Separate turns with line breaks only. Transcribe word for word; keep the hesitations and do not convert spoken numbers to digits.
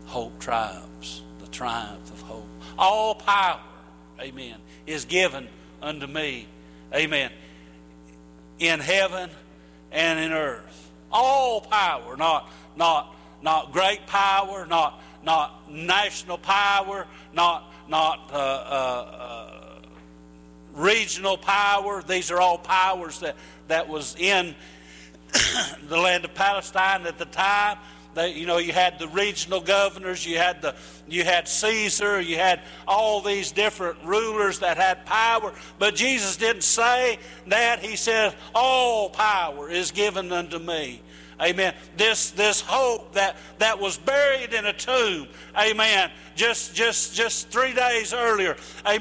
hope triumphs, the triumph of hope. All power, amen, is given unto me, amen, in heaven and in earth. All power, not not not great power, not not national power, not not uh, uh, uh, regional power. These are all powers that that was in the land of Palestine at the time. They, you know, you had the regional governors, you had the, you had Caesar, you had all these different rulers that had power. But Jesus didn't say that. He said, all power is given unto me. Amen. This this hope that, that was buried in a tomb. Amen. Just just just three days earlier. Amen.